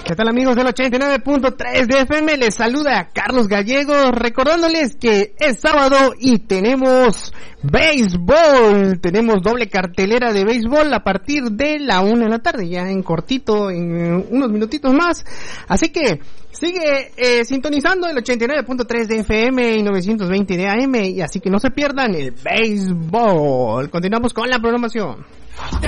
¿Qué tal amigos del 89.3 de FM? Les saluda Carlos Gallegos, recordándoles que es sábado y tenemos béisbol. Tenemos doble cartelera de béisbol a partir de la 1 de la tarde, ya en cortito, en unos minutitos más. Así que sigue sintonizando el 89.3 de FM y 920 de AM, y así que no se pierdan el béisbol. Continuamos con la programación.